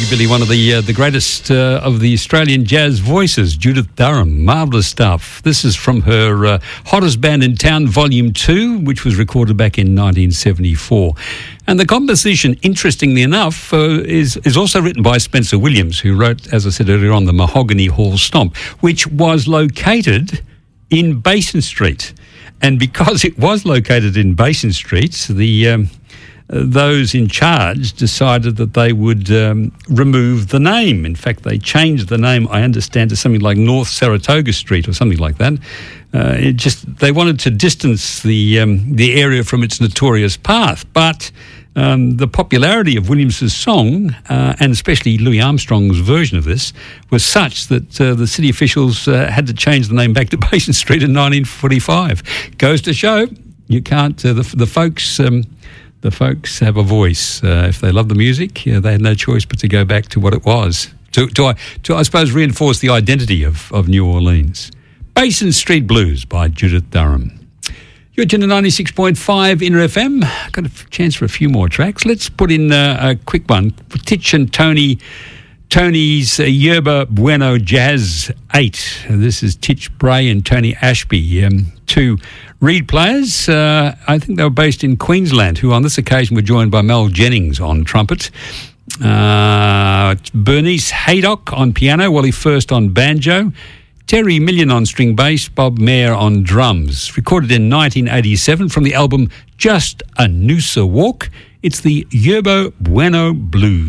Billy, one of the greatest of the Australian jazz voices, Judith Durham. Marvellous stuff. This is from her Hottest Band in Town, Volume 2, which was recorded back in 1974. And the composition, interestingly enough, is also written by Spencer Williams, who wrote, as I said earlier on, the Mahogany Hall Stomp, which was located in Basin Street. And because it was located in Basin Street, those in charge decided that they would remove the name. In fact, they changed the name, I understand, to something like North Saratoga Street or something like that. They wanted to distance the area from its notorious path. But the popularity of Williams's song, and especially Louis Armstrong's version of this, was such that the city officials had to change the name back to Basin Street in 1945. Goes to show you can't. The folks have a voice. If they love the music, they had no choice but to go back to what it was. To I suppose, reinforce the identity of New Orleans. Basin Street Blues by Judith Durham. You're tuned to 96.5 Inner FM. Got a chance for a few more tracks. Let's put in a quick one for Titch and Tony's Yerba Bueno Jazz 8. This is Titch Bray and Tony Ashby, two reed players. I think they were based in Queensland, who on this occasion were joined by Mel Jennings on trumpet, Bernice Haydock on piano, Wally First on banjo, Terry Million on string bass, Bob Mayer on drums. Recorded in 1987 from the album Just a Noosa Walk. It's the Yerba Bueno Blues.